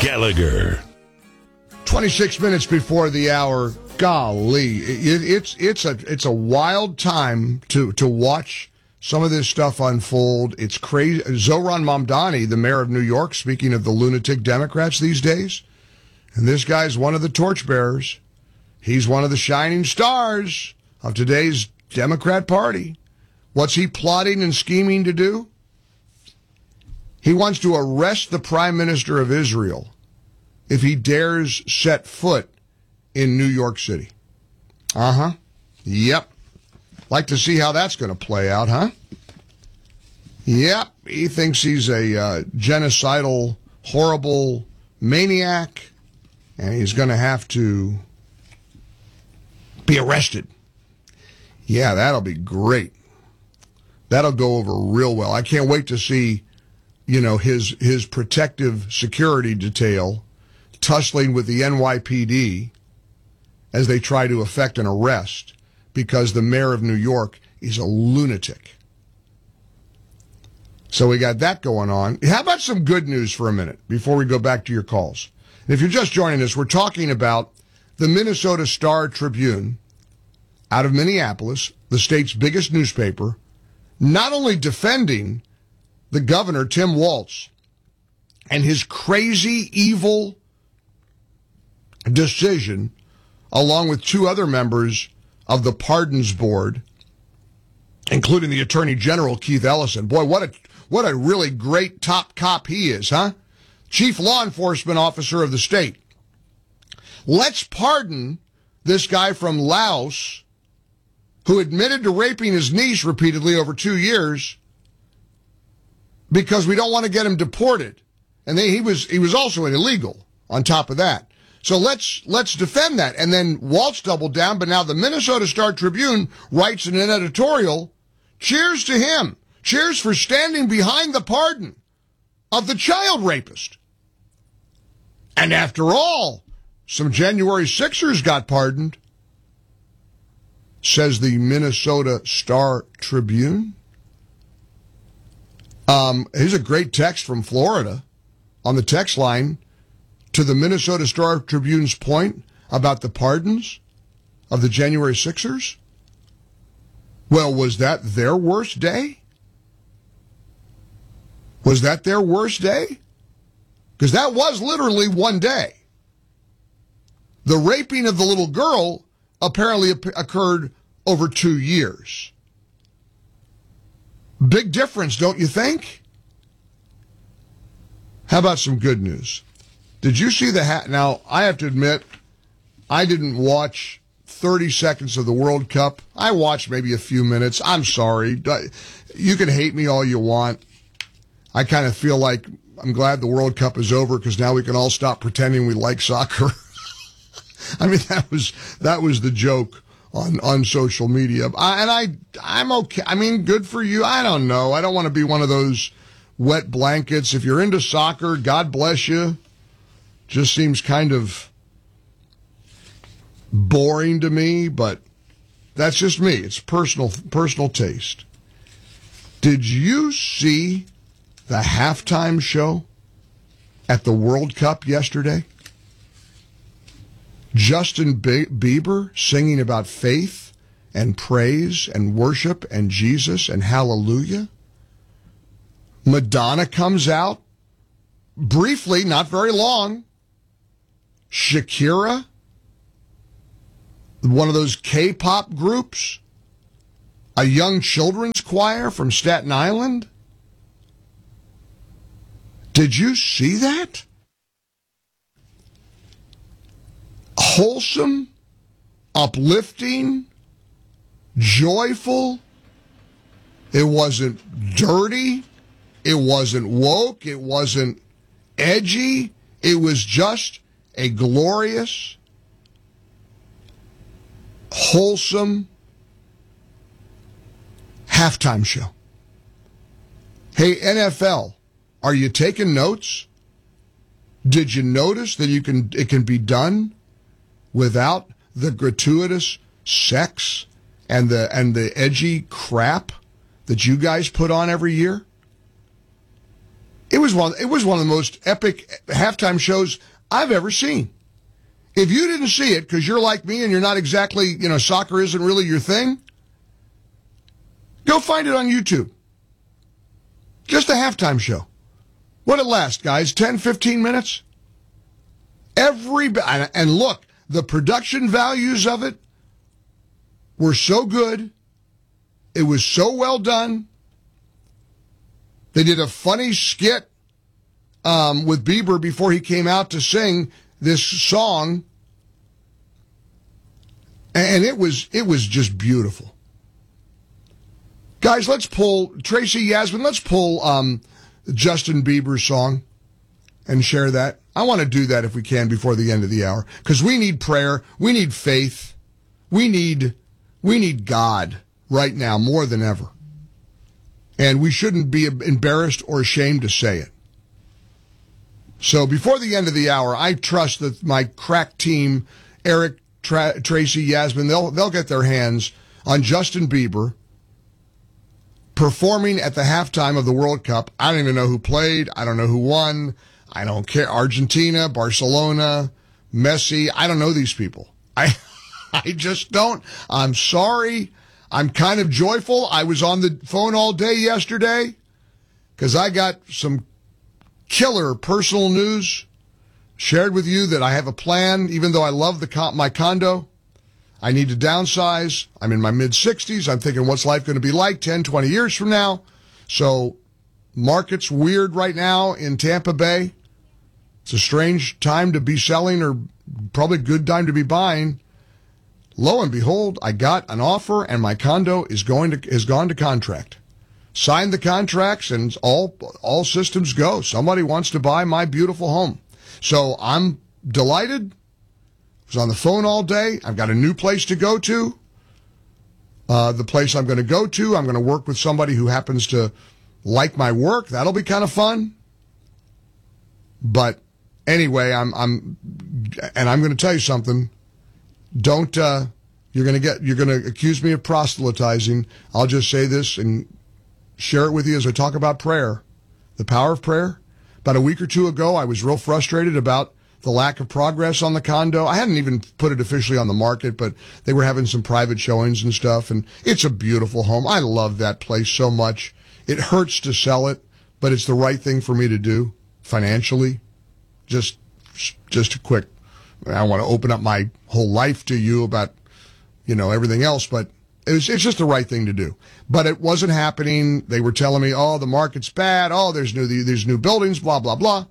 Gallagher. 26 minutes before the hour. Golly, it's a wild time to watch some of this stuff unfold. It's crazy. Zohran Mamdani, the mayor of New York, speaking of the lunatic Democrats these days, and this guy's one of the torchbearers. He's one of the shining stars of today's Democrat Party. What's he plotting and scheming to do? He wants to arrest the Prime Minister of Israel if he dares set foot in New York City. Yep. Like to see how that's going to play out, huh? Yep. He thinks he's a genocidal, horrible maniac, and he's going to have to be arrested. Yeah, that'll be great. That'll go over real well. I can't wait to see, his protective security detail tussling with the NYPD as they try to effect an arrest because the mayor of New York is a lunatic. So we got that going on. How about some good news for a minute before we go back to your calls? And if you're just joining us, we're talking about the Minnesota Star-Tribune out of Minneapolis, the state's biggest newspaper, not only defending the governor, Tim Walz, and his crazy, evil decision, along with two other members of the Pardons Board, including the Attorney General, Keith Ellison. Boy, what a really great top cop he is, huh? Chief Law Enforcement Officer of the state. Let's pardon this guy from Laos who admitted to raping his niece repeatedly over 2 years because we don't want to get him deported. And he was also an illegal on top of that. So let's defend that. And then Walz doubled down, but now the Minnesota Star-Tribune writes in an editorial, cheers to him. Cheers for standing behind the pardon of the child rapist. And after all, some January 6ers got pardoned, says the Minnesota Star-Tribune. Here's a great text from Florida on the text line to the Minnesota Star-Tribune's point about the pardons of the January 6ers. Well, was that their worst day? Was that their worst day? Because that was literally one day. The raping of the little girl apparently occurred over 2 years. Big difference, don't you think? How about some good news? Did you see the Now, I have to admit, I didn't watch 30 seconds of the World Cup. I watched maybe a few minutes. I'm sorry. You can hate me all you want. I kind of feel like I'm glad the World Cup is over because now we can all stop pretending we like soccer. I mean, that was the joke on social media. I'm okay. I mean, good for you. I don't know. I don't want to be one of those wet blankets. If you're into soccer, God bless you. Just seems kind of boring to me, but that's just me. It's personal taste. Did you see the halftime show at the World Cup yesterday? Justin Bieber singing about faith and praise and worship and Jesus and hallelujah. Madonna comes out briefly, not very long. Shakira, one of those K-pop groups, a young children's choir from Staten Island. Did you see that? Wholesome, uplifting, joyful. It wasn't dirty. It wasn't woke. It wasn't edgy. It was just a glorious, wholesome halftime show. Hey, NFL, are you taking notes? Did you notice that it can be done without the gratuitous sex and the edgy crap that you guys put on every year? It was one of the most epic halftime shows I've ever seen. If you didn't see it because you're like me and you're not exactly, soccer isn't really your thing, go find it on YouTube. Just a halftime show. What'd it last, guys? 10, 15 minutes? And look, the production values of it were so good. It was so well done. They did a funny skit with Bieber before he came out to sing this song. And it was just beautiful. Guys, let's pull Tracy Yasmin, let's pull Justin Bieber's song and share that. I want to do that if we can before the end of the hour, because we need prayer, we need faith, we need God right now more than ever. And we shouldn't be embarrassed or ashamed to say it. So before the end of the hour, I trust that my crack team, Eric, Tracy, Yasmin, they'll get their hands on Justin Bieber performing at the halftime of the World Cup. I don't even know who played. I don't know who won. I don't care. Argentina, Barcelona, Messi. I don't know these people. I just don't. I'm sorry. I'm kind of joyful. I was on the phone all day yesterday because I got some killer personal news shared with you that I have a plan. Even though I love my condo, I need to downsize. I'm in my mid-60s. I'm thinking, what's life going to be like 10, 20 years from now? So market's weird right now in Tampa Bay. It's a strange time to be selling, or probably a good time to be buying. Lo and behold, I got an offer, and my condo has gone to contract. Signed the contracts, and all systems go. Somebody wants to buy my beautiful home. So I'm delighted. Was on the phone all day. I've got a new place to go to. The place I'm going to go to, I'm going to work with somebody who happens to like my work. That'll be kind of fun. But anyway, I'm going to tell you something. Don't you're going to accuse me of proselytizing. I'll just say this and share it with you as I talk about prayer, the power of prayer. About a week or two ago, I was real frustrated about the lack of progress on the condo. I hadn't even put it officially on the market, but they were having some private showings and stuff, and it's a beautiful home. I love that place so much. It hurts to sell it, but it's the right thing for me to do financially. Just a quick, I want to open up my whole life to you about, everything else, but it's just the right thing to do. But it wasn't happening. They were telling me, oh, the market's bad. Oh, there's new buildings, blah, blah, blah.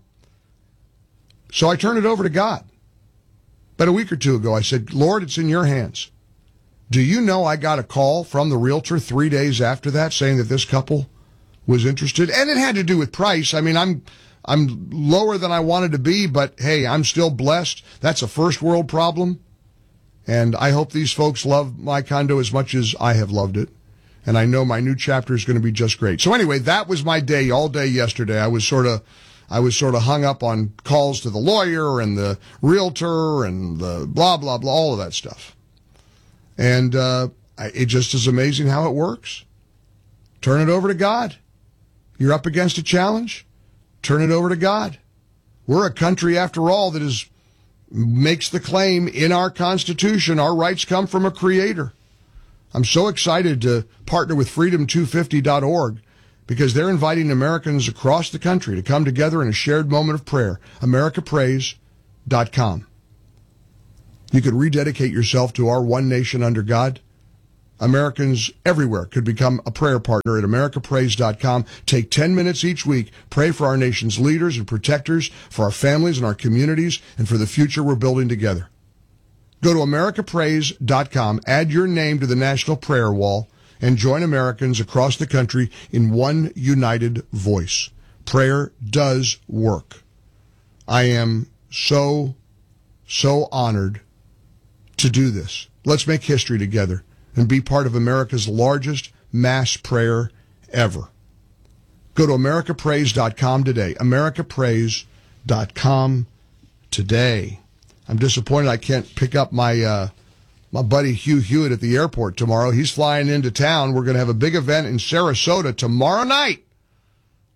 So I turned it over to God. About a week or two ago, I said, Lord, it's in your hands. Do you know I got a call from the realtor 3 days after that saying that this couple was interested? And it had to do with price. I mean, I'm lower than I wanted to be, but hey, I'm still blessed. That's a first world problem. And I hope these folks love my condo as much as I have loved it. And I know my new chapter is going to be just great. So anyway, that was my day all day yesterday. I was sort of hung up on calls to the lawyer and the realtor and the blah, blah, blah, all of that stuff. And it just is amazing how it works. Turn it over to God. You're up against a challenge? Turn it over to God. We're a country, after all, that makes the claim in our Constitution our rights come from a creator. I'm so excited to partner with freedom250.org because they're inviting Americans across the country to come together in a shared moment of prayer. AmericaPrays.com. You could rededicate yourself to our one nation under God. Americans everywhere could become a prayer partner at AmericaPrays.com. Take 10 minutes each week. Pray for our nation's leaders and protectors, for our families and our communities, and for the future we're building together. Go to AmericaPrays.com, add your name to the National Prayer Wall, and join Americans across the country in one united voice. Prayer does work. I am so honored to do this. Let's make history together and be part of America's largest mass prayer ever. Go to AmericaPrays.com today. AmericaPrays.com today. I'm disappointed I can't pick up my buddy Hugh Hewitt at the airport tomorrow. He's flying into town. We're going to have a big event in Sarasota tomorrow night.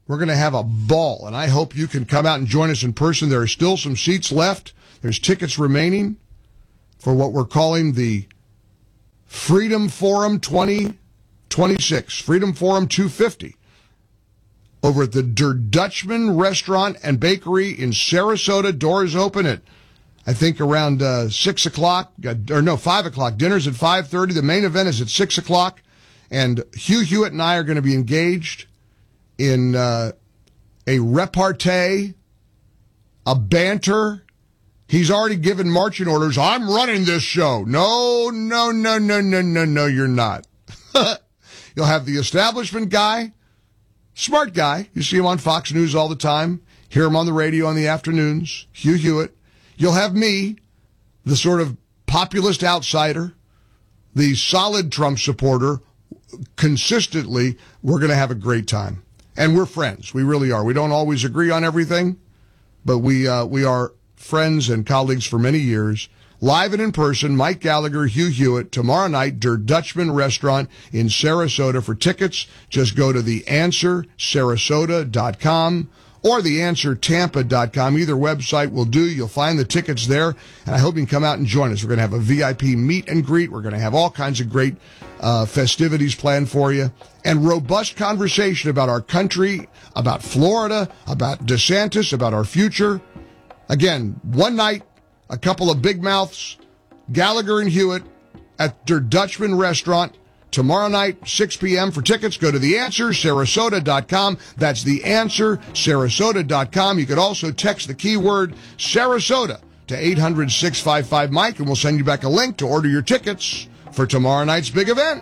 We're going to have a ball, and I hope you can come out and join us in person. There are still some seats left. There's tickets remaining for what we're calling the Freedom Forum 2026, Freedom Forum 250, over at the Der Dutchman Restaurant and Bakery in Sarasota. Doors open at, I think, around 6 o'clock, 5 o'clock. Dinner's at 5:30. The main event is at 6 o'clock. And Hugh Hewitt and I are going to be engaged in a repartee, a banter. He's already given marching orders. I'm running this show. No, you're not. You'll have the establishment guy, smart guy. You see him on Fox News all the time. Hear him on the radio in the afternoons, Hugh Hewitt. You'll have me, the sort of populist outsider, the solid Trump supporter. Consistently, we're going to have a great time. And we're friends. We really are. We don't always agree on everything, but we are friends and colleagues for many years. Live and in person, Mike Gallagher, Hugh Hewitt, tomorrow night, Der Dutchman Restaurant in Sarasota. For tickets, just go to theanswersarasota.com or theanswertampa.com. Either website will do. You'll find the tickets there, and I hope you can come out and join us. We're going to have a VIP meet and greet. We're going to have all kinds of great festivities planned for you, and robust conversation about our country, about Florida, about DeSantis, about our future. Again, one night, a couple of big mouths, Gallagher and Hewitt at Der Dutchman Restaurant. Tomorrow night, 6 p.m. For tickets, go to theanswersarasota.com. That's theanswersarasota.com. You could also text the keyword Sarasota to 800-655-MIKE, and we'll send you back a link to order your tickets for tomorrow night's big event.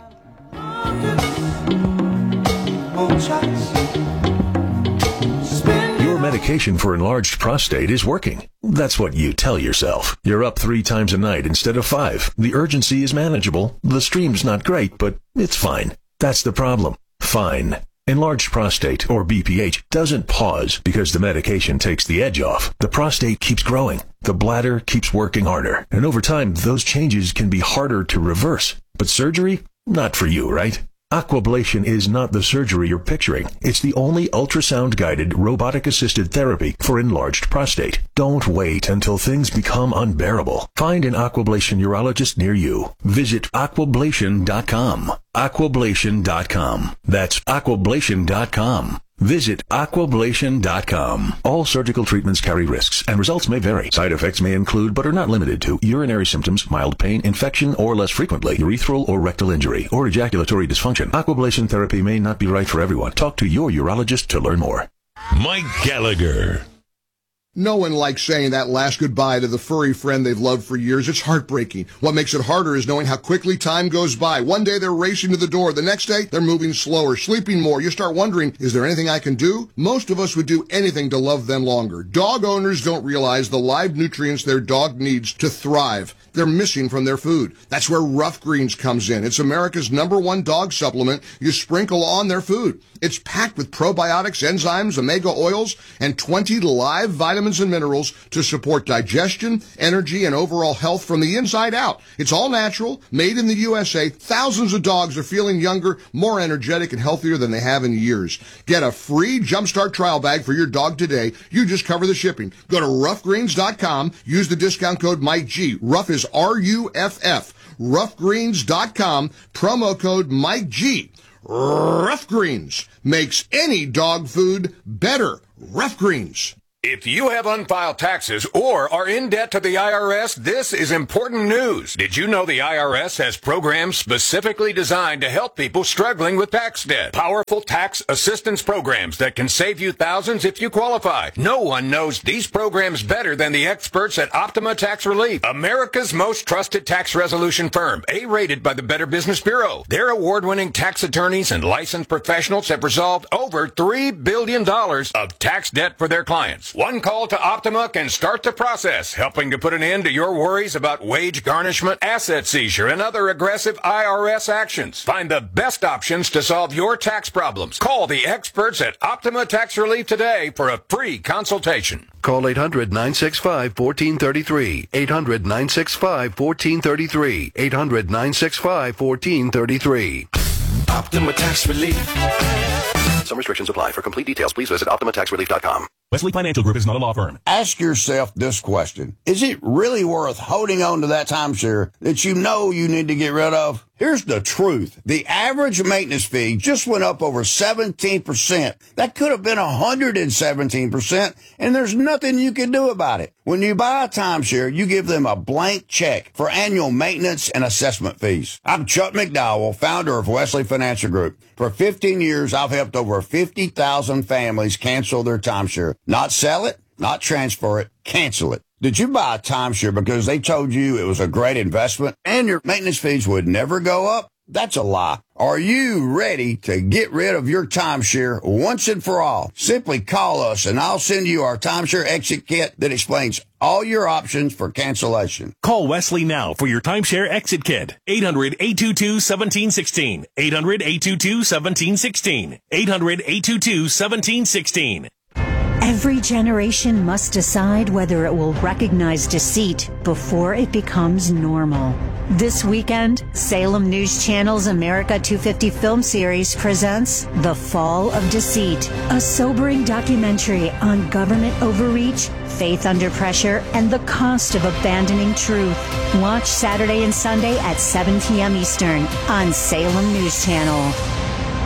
Your medication for enlarged prostate is working. That's what you tell yourself. You're up 3 times a night instead of 5. The urgency is manageable. The stream's not great, but it's fine. That's the problem. Fine. Enlarged prostate, or BPH, doesn't pause because the medication takes the edge off. The prostate keeps growing. The bladder keeps working harder. And over time, those changes can be harder to reverse. But surgery? Not for you, right? Aquablation is not the surgery you're picturing. It's the only ultrasound-guided, robotic-assisted therapy for enlarged prostate. Don't wait until things become unbearable. Find an Aquablation urologist near you. Visit aquablation.com. Aquablation.com. That's aquablation.com. Visit aquablation.com. All surgical treatments carry risks, and results may vary. Side effects may include, but are not limited to, urinary symptoms, mild pain, infection, or less frequently, urethral or rectal injury, or ejaculatory dysfunction. Aquablation therapy may not be right for everyone. Talk to your urologist to learn more. Mike Gallagher. No one likes saying that last goodbye to the furry friend they've loved for years. It's heartbreaking. What makes it harder is knowing how quickly time goes by. One day they're racing to the door. The next day, they're moving slower, sleeping more. You start wondering, is there anything I can do? Most of us would do anything to love them longer. Dog owners don't realize the live nutrients their dog needs to thrive. They're missing from their food. That's where Rough Greens comes in. It's America's #1 dog supplement you sprinkle on their food. It's packed with probiotics, enzymes, omega oils, and 20 live vitamins and minerals to support digestion, energy, and overall health from the inside out. It's all natural, made in the USA. Thousands of dogs are feeling younger, more energetic, and healthier than they have in years. Get a free Jumpstart trial bag for your dog today. You just cover the shipping. Go to roughgreens.com. Use the discount code MikeG. Rough is RUFF. Roughgreens.com. Promo code MikeG. Rough Greens makes any dog food better. Rough Greens. If you have unfiled taxes or are in debt to the IRS, this is important news. Did you know the IRS has programs specifically designed to help people struggling with tax debt? Powerful tax assistance programs that can save you thousands if you qualify. No one knows these programs better than the experts at Optima Tax Relief, America's most trusted tax resolution firm, A-rated by the Better Business Bureau. Their award-winning tax attorneys and licensed professionals have resolved over $3 billion of tax debt for their clients. One call to Optima can start the process, helping to put an end to your worries about wage garnishment, asset seizure, and other aggressive IRS actions. Find the best options to solve your tax problems. Call the experts at Optima Tax Relief today for a free consultation. Call 800-965-1433. 800-965-1433. 800-965-1433. Optima Tax Relief. Some restrictions apply. For complete details, please visit OptimaTaxRelief.com. Wesley Financial Group is not a law firm. Ask yourself this question. Is it really worth holding on to that timeshare that you know you need to get rid of? Here's the truth. The average maintenance fee just went up over 17%. That could have been 117%, and there's nothing you can do about it. When you buy a timeshare, you give them a blank check for annual maintenance and assessment fees. I'm Chuck McDowell, founder of Wesley Financial Group. For 15 years, I've helped over 50,000 families cancel their timeshare. Not sell it, not transfer it, cancel it. Did you buy a timeshare because they told you it was a great investment and your maintenance fees would never go up? That's a lie. Are you ready to get rid of your timeshare once and for all? Simply call us and I'll send you our timeshare exit kit that explains all your options for cancellation. Call Wesley now for your timeshare exit kit. 800-822-1716. 800-822-1716. 800-822-1716. Every generation must decide whether it will recognize deceit before it becomes normal. This weekend, Salem News Channel's America 250 film series presents The Fall of Deceit, a sobering documentary on government overreach, faith under pressure, and the cost of abandoning truth. Watch Saturday and Sunday at 7 p.m. Eastern on Salem News Channel.